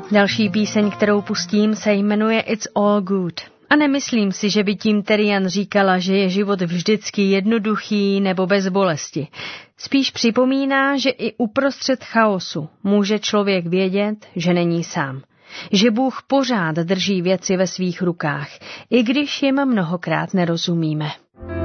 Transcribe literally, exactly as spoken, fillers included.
Další píseň, kterou pustím, se jmenuje It's All Good. A nemyslím si, že by tím Terian říkala, že je život vždycky jednoduchý nebo bez bolesti. Spíš připomíná, že i uprostřed chaosu může člověk vědět, že není sám. Že Bůh pořád drží věci ve svých rukách, i když jim mnohokrát nerozumíme.